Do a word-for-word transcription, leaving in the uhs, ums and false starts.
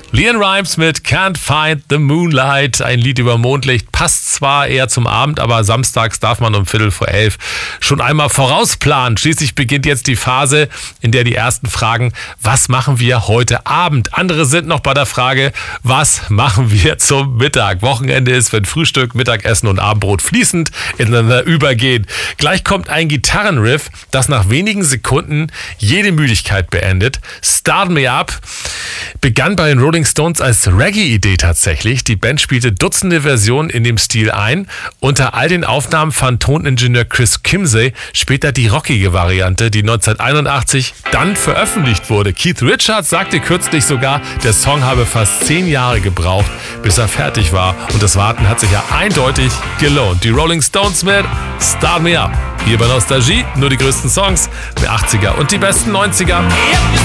LeAnn Rimes mit Can't Find the Moonlight, ein Lied über Mondlicht, passt zwar eher zum Abend, aber samstags darf man um Viertel vor elf schon einmal vorausplanen. Schließlich beginnt jetzt die Phase, in der die ersten fragen, was machen wir heute Abend? Andere sind noch bei der Frage, was machen wir zum Mittag? Wochenende ist, wenn Frühstück, Mittagessen und Abendbrot fließend ineinander übergehen. Gleich kommt ein Gitarrenriff, das nach wenigen Sekunden jede Müdigkeit beendet. Start Me Up begann bei den Rolling Stones als Reggae-Idee tatsächlich. Die Band spielte Dutzende Versionen in dem Stil ein. Unter all den Aufnahmen fand Toningenieur Chris Kimsey später die rockige Variante, die neunzehnhunderteinundachtzig dann veröffentlicht wurde. Keith Richards sagte kürzlich sogar, der Song habe fast zehn Jahre gebraucht, bis er fertig war. Und das Warten hat sich ja eindeutig gelohnt. Die Rolling Stones mit Start Me Up. Hier bei Nostalgie nur die größten Songs der achtziger und die besten neunziger.